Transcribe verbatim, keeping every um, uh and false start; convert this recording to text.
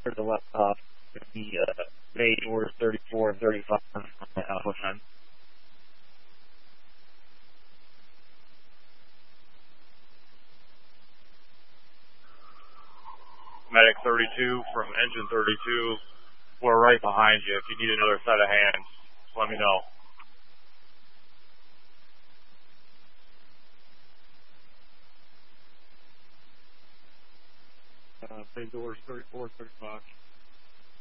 to the left off the uh, bay doors thirty-four and thirty-five on the Alpha ten. Medic thirty-two from engine thirty-two. We're right behind you. If you need another set of hands, let me know. Uh, bay doors thirty-four, thirty-five.